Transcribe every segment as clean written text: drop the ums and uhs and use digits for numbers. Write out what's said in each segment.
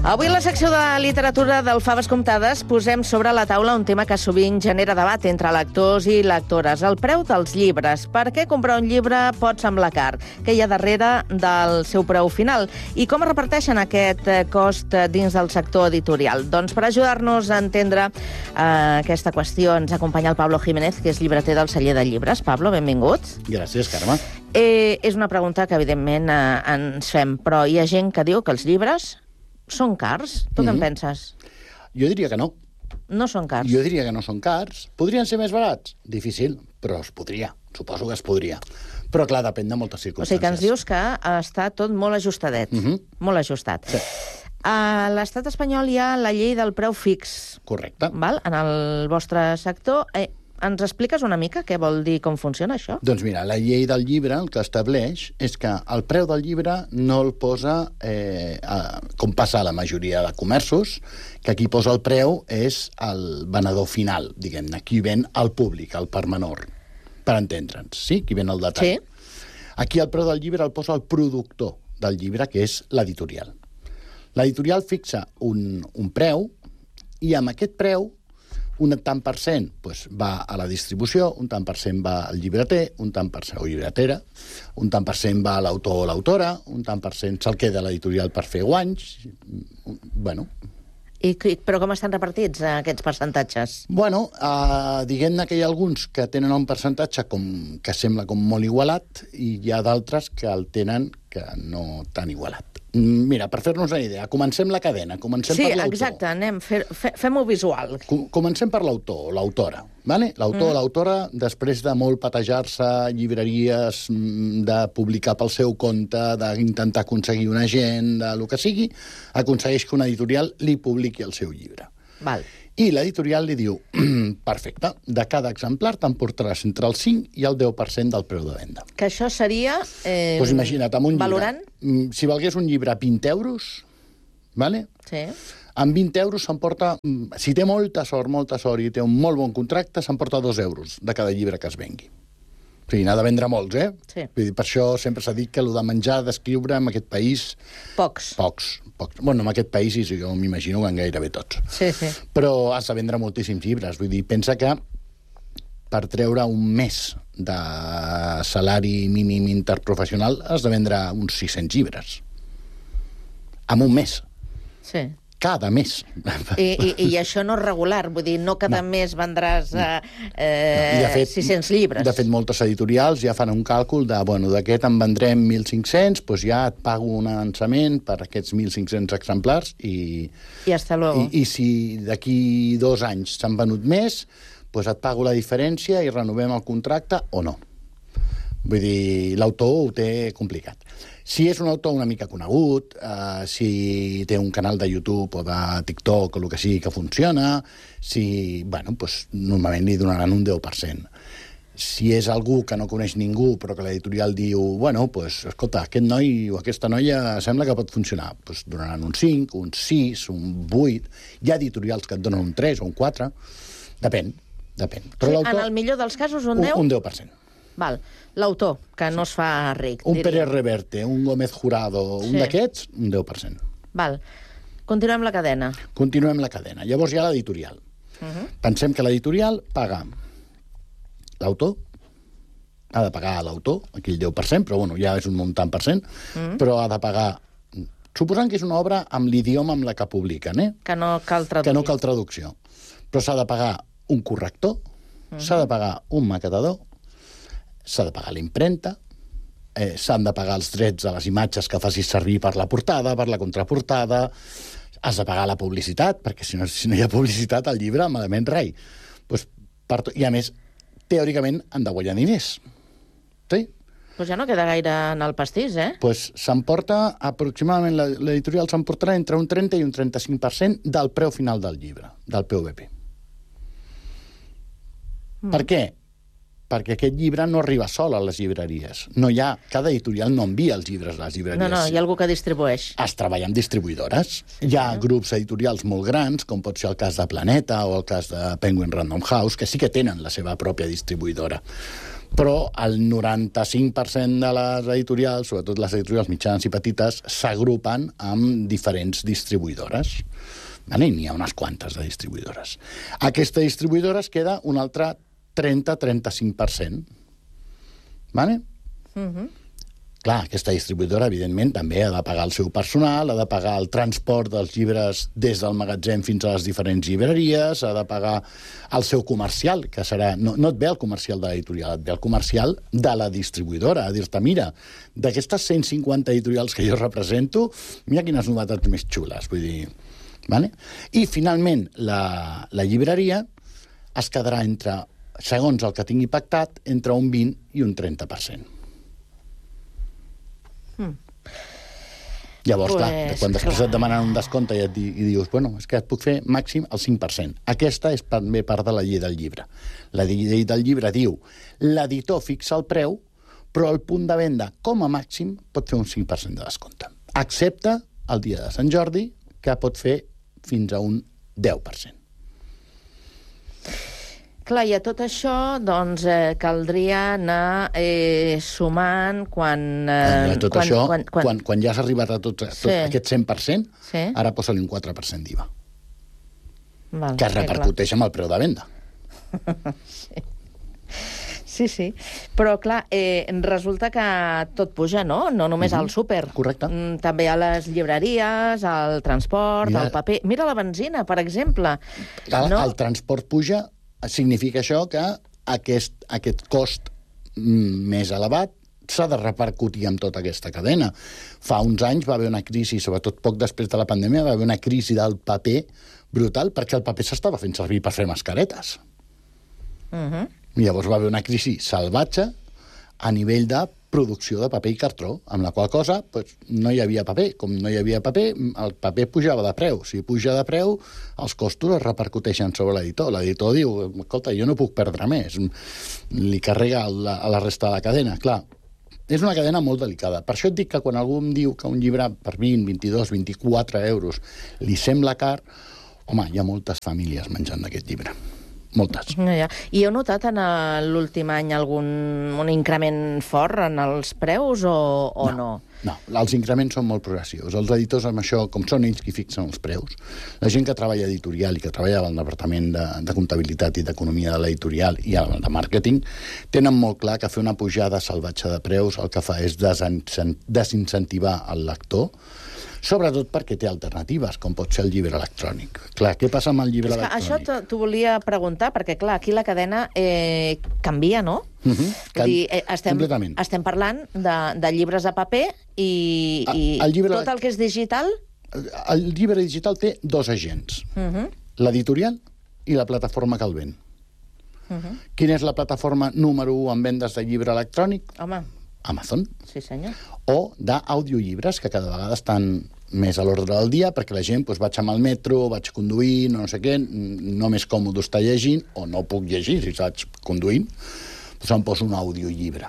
Avui a la secció de literatura del Faves Comptades posem sobre la taula un tema que sovint genera debat entre lectors i lectores, el preu dels llibres. Per què comprar un llibre pot semblar car? Què hi ha darrere del seu preu final? I com es reparteixen aquest cost dins del sector editorial? Doncs per ajudar-nos a entendre aquesta qüestió ens acompanya el Pablo Jiménez, que és llibreter del Celler de Llibres. Pablo, benvingut. Gràcies, Carme. És una pregunta que, evidentment, ens fem, però hi ha gent que diu que els llibres són cars? Tu què en penses? Jo diria que no. No són cars? Jo diria que no són cars. Podrien ser més barats? Difícil, però es podria. Suposo que es podria. Però, clar, depèn de moltes circumstàncies. O sigui que ens dius que està tot molt ajustadet. Molt ajustat. Sí. A l'estat espanyol hi ha la llei del preu fix. Correcte. Val? En el vostre sector. Ens expliques una mica què vol dir, com funciona això? Doncs mira, la llei del llibre el que estableix és que el preu del llibre no el posa, com passa a la majoria de comerços, que qui posa el preu és el venedor final, diguem-ne, qui ven al públic, al per menor, per entendre'ns, sí? Qui ven el detall. Sí. Aquí el preu del llibre el posa el productor del llibre, que és l'editorial. L'editorial fixa un preu i amb aquest preu un tant per cent va a la distribució, un tant per cent va al llibreter, un tant per cent o llibretera, un tant per cent va a l'autor o l'autora, un tant per cent se'l queda a l'editorial per fer guanys. Bueno. Però com estan repartits aquests percentatges? Bueno, diguem-ne que hi ha alguns que tenen un percentatge que sembla com molt igualat i hi ha d'altres que el tenen que no tan igualat. Mira, per fer-nos una idea, comencem la cadena, comencem per l'autor. Sí, exacte, anem, fem-ho visual. Comencem per l'autor o l'autora. Vale? L'autor o l'autora, després de molt patejar-se llibreries, de publicar pel seu compte, d'intentar aconseguir un agent, de lo que sigui, aconsegueix que una editorial li publiqui el seu llibre. Val. I l'editorial li diu, perfecte, de cada exemplar t'emportaràs entre el 5 i el 10% del preu de venda. Que això seria, doncs imagina't, amb un valorant? Llibre, si valgués un llibre a 20 euros, vale? Sí. Amb 20 euros s'emporta, si té molta sort i té un molt bon contracte, s'emporta 2 euros de cada llibre que es vengui. O sigui, n'ha de vendre molts, eh? Sí. Vull dir, per això sempre s'ha dit que el de menjar, d'escriure, en aquest país... Pocs. Bueno, en aquest país, jo m'imagino que en gairebé tots. Sí, sí. Però has de vendre moltíssims llibres. Vull dir, pensa que per treure un mes de salari mínim interprofessional has de vendre uns 600 llibres. En un mes. Sí. Cada mes. I això no és regular, vull dir, no cada mes vendràs 600 llibres. De fet, moltes editorials ja fan un càlcul de, bueno, d'aquest en vendrem 1.500, doncs ja et pago un avançament per aquests 1.500 exemplars i hasta luego. I si d'aquí 2 anys s'han venut més, doncs et pago la diferència i renovem el contracte o no. Vull dir, l'autor ho té complicat. Si és un autor una mica conegut, si té un canal de YouTube o de TikTok o el que sigui que funciona, bueno, doncs normalment li donaran un 10%. Si és algú que no coneix ningú però que l'editorial diu, bueno, doncs, escolta, aquest noi o aquesta noia sembla que pot funcionar, doncs donaran un 5, un 6, un 8, hi ha editorials que et donen un 3 o un 4, depèn. Però en el millor dels casos un 10? Un 10%. Val. L'autor, que no es fa ric. Un Pérez Reverte, un Gómez Jurado, un d'aquests, un 10%. Val. Continuem la cadena. Continuem la cadena. Llavors hi ha l'editorial. Pensem que l'editorial paga l'autor, ha de pagar l'autor, aquí el 10%, però bueno, ja és un muntant per cent, però ha de pagar, suposant que és una obra amb l'idioma amb la que publiquen, que no cal traduir. Que no cal traducció. Però s'ha de pagar un corrector, s'ha de pagar un maquetador, s'ha de pagar l'impremta, s'han de pagar els drets de les imatges que facis servir per la portada, per la contraportada, has de pagar la publicitat, perquè si no hi ha publicitat al llibre, malament rei. I a més, teòricament, han de guanyar diners. Sí? Doncs ja no queda gaire en el pastís, Doncs s'emporta, aproximadament, l'editorial s'emportarà entre un 30 i un 35% del preu final del llibre, del PVP. Per què? Perquè aquest llibre no arriba sol a les llibreries. Cada editorial no envia els llibres a les llibreries. No, hi ha algú que distribueix. Es treballa amb distribuïdores. Hi ha grups editorials molt grans, com pot ser el cas de Planeta o el cas de Penguin Random House, que sí que tenen la seva pròpia distribuïdora. Però el 95% de les editorials, sobretot les editorials mitjanes i petites, s'agrupen amb diferents distribuïdores. Vale? N'hi ha unes quantes de distribuïdores. Aquesta distribuïdora es queda un altre 30-35%. Vale? Clar, aquesta distribuïdora, evidentment, també ha de pagar el seu personal, ha de pagar el transport dels llibres des del magatzem fins a les diferents llibreries, ha de pagar el seu comercial, que serà... No et ve el comercial de l'editorial, et ve el comercial de la distribuïdora, a dir-te, mira, d'aquestes 150 editorials que jo represento, mira quines novetats més xules, vull dir... Vale? I, finalment, la llibreria es quedarà entre, segons el que tingui pactat, entre un 20 i un 30%. Llavors, clar, quan després et demanen un descompte i dius, bueno, és que et puc fer màxim el 5%. Aquesta és també part de la llei del llibre. La llei del llibre diu l'editor fixa el preu, però el punt de venda, com a màxim, pot fer un 5% de descompte. Excepte el dia de Sant Jordi, que pot fer fins a un 10%. Clar, i a tot això, doncs, caldria anar sumant quan... Quan ja has arribat a tot aquest 100%, ara posa-li un 4% d'IVA. Que es repercuteix amb el preu de venda. Sí. Però, clar, resulta que tot puja, no? No només al súper. Correcte. També a les llibreries, al transport, al paper... Mira la benzina, per exemple. El transport puja, significa això que aquest cost més elevat s'ha de repercutir amb tota aquesta cadena. Fa uns anys va haver una crisi, sobretot poc després de la pandèmia, va haver una crisi del paper brutal, perquè el paper s'estava fent servir per fer mascaretes. Llavors va haver una crisi salvatge a nivell de producció de paper i cartró, amb la qual cosa no hi havia paper. Com no hi havia paper, el paper pujava de preu. Si puja de preu, els costos es repercuteixen sobre l'editor. L'editor diu, escolta, jo no puc perdre més. Li carrega a la resta de la cadena. Clar, és una cadena molt delicada. Per això et dic que quan algú em diu que un llibre per 20, 22, 24 euros li sembla car, home, hi ha moltes famílies menjant d'aquest llibre. Moltes. I heu notat en l'últim any un increment fort en els preus o no? No, els increments són molt progressius. Els editors, amb això, com són ells qui fixen els preus, la gent que treballa editorial i que treballa al departament de comptabilitat i d'economia de l'editorial i de màrqueting, tenen molt clar que fer una pujada salvatge de preus el que fa és desincentivar el lector, sobretot perquè té alternatives, com pot ser el llibre electrònic. Clar, què passa amb el llibre electrònic? Això t'ho volia preguntar, perquè, clar, aquí la cadena canvia, no? Completament. Estem parlant de llibres de paper i tot el que és digital... El llibre digital té dos agents, l'editorial i la plataforma que el ven. Quina és la plataforma número 1 en vendes de llibre electrònic? Home. Amazon. Sí, senyor. O d'audiollibres, que cada vegada estan més a l'ordre del dia, perquè la gent, vaig amb el metro, vaig conduint, no sé què, no m'és còmode estar llegint, o no puc llegir si vaig conduint, doncs em poso un audiollibre.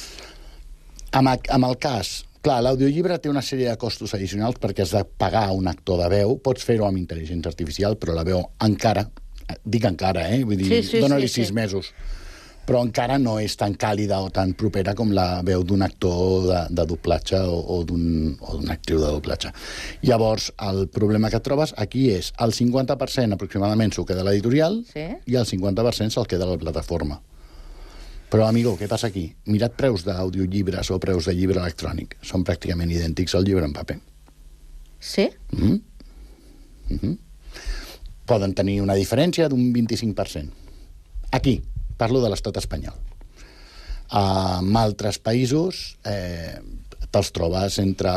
Amb el cas, clar, l'audiollibre té una sèrie de costos addicionals perquè has de pagar un actor de veu, pots fer-ho amb intel·ligència artificial, però la veu encara, dic encara, vull dir, dóna-li 6 mesos, però encara no és tan càlida o tan propera com la veu d'un actor de doblatge o d'una actriu de doblatge. Llavors, el problema que et trobes aquí és el 50% aproximadament s'ho queda l'editorial i el 50% se'l queda la plataforma. Però, amigo, què passa aquí? Mira't preus d'audiollibres o preus de llibre electrònic. Són pràcticament idèntics al llibre en paper. Sí? Poden tenir una diferència d'un 25%. Aquí. Parlo de l'estat espanyol. En altres països te'ls trobes entre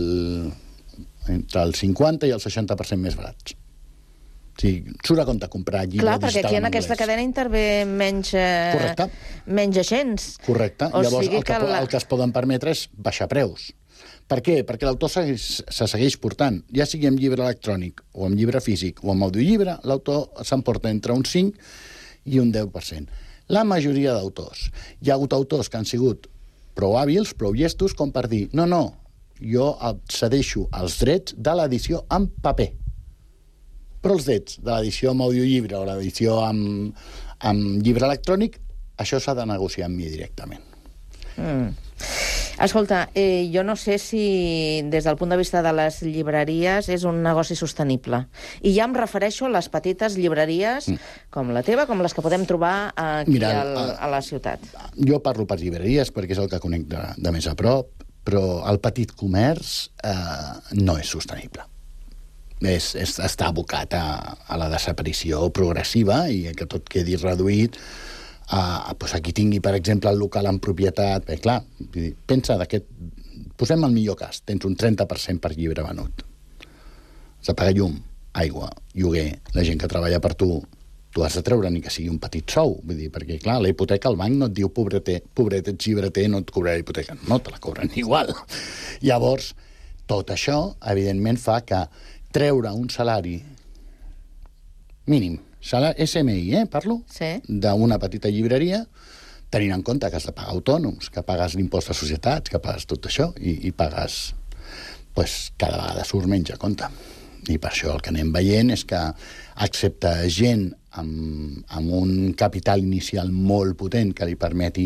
el 50 i el 60% més barats. O sigui, surt a compte comprar llibre digital en anglès. Clar, perquè aquí en aquesta cadena intervé menys agents. Correcte. Llavors, el que es poden permetre és baixar preus. Per què? Perquè l'autor se segueix portant. Ja sigui amb llibre electrònic, o amb llibre físic, o amb audiollibre, l'autor s'emporta entre un 5 i un 10%. La majoria d'autors. Hi ha hagut autors que han sigut prou hàbils, prou llestos, com per dir, no, jo cedeixo els drets de l'edició en paper. Però els drets de l'edició amb audiollibre o l'edició amb llibre electrònic això s'ha de negociar amb mi directament. Escolta, jo no sé si des del punt de vista de les llibreries és un negoci sostenible. I ja em refereixo a les petites llibreries com la teva, com les que podem trobar aquí a la ciutat. Jo parlo per llibreries perquè és el que conec de més a prop, però el petit comerç no és sostenible. Està abocat a la desaparició progressiva i que tot quedi reduït. Aquí tingui, per exemple, el local en propietat. Clar, pensa posem el millor cas. Tens un 30% per llibre venut. Has de pagar llum, aigua, lloguer, la gent que treballa per tu has de treure ni que sigui un petit sou. Vull dir, perquè, clar, la hipoteca al banc no et diu pobret, ets llibreter, no et cobrarà la hipoteca. No, te la cobren igual. Llavors, tot això, evidentment, fa que treure un salari mínim, SMI, parlo? Sí. D'una petita llibreria, tenint en compte que has de pagar autònoms, que pagues l'impost de societats, que pagues tot això, i pagues... cada vegada surt menys a compte. I per això el que anem veient és que, excepte gent amb un capital inicial molt potent que li permeti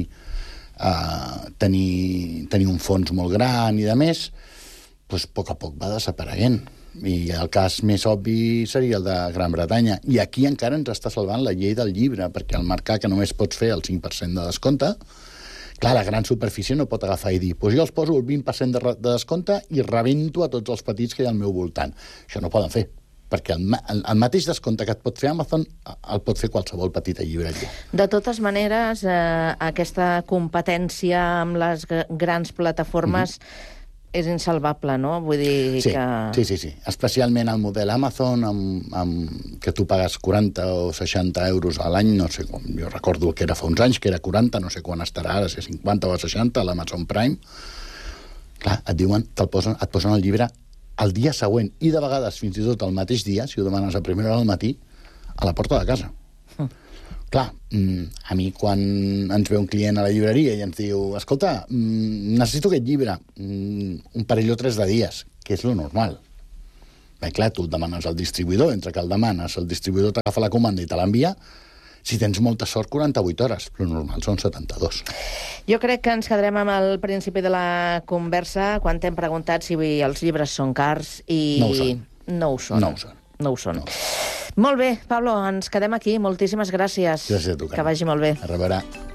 tenir un fons molt gran i de més, a poc a poc va desapareguent. I el cas més obvi seria el de Gran Bretanya. I aquí encara ens està salvant la llei del llibre, perquè al mercat que només pots fer el 5% de descompte, clar, la gran superfície no pot agafar i dir jo els poso el 20% de descompte i rebento a tots els petits que hi ha al meu voltant. Això no poden fer, perquè el mateix descompte que et pot fer Amazon el pot fer qualsevol petita llibreria. De totes maneres, aquesta competència amb les grans plataformes és insalvable, no? Vull dir que... Sí. Especialment el model Amazon, que tu pagues 40 o 60 euros a l'any, no sé com, jo recordo que era fa uns anys, que era 40, no sé quan estarà ara, si 50 o 60, a l'Amazon Prime. Clar, et diuen, et posen el llibre el dia següent, i de vegades fins i tot el mateix dia, si ho demanes a primera hora del matí, a la porta de casa. Clar, a mi quan ens ve un client a la llibreria i ens diu escolta, necessito aquest llibre un parell o 3 de dies, que és lo normal. Bé, clar, tu el demanes al distribuïdor, entre que el demanes, el distribuïdor t'agafa la comanda i te l'envia, si tens molta sort, 48 hores, però normal són 72. Jo crec que ens quedarem amb el principi de la conversa quan t'hem preguntat si els llibres són cars i... No ho són. Molt bé, Pablo, ens quedem aquí. Moltíssimes gràcies. Gràcies a tu, que vagi molt bé. A reveure.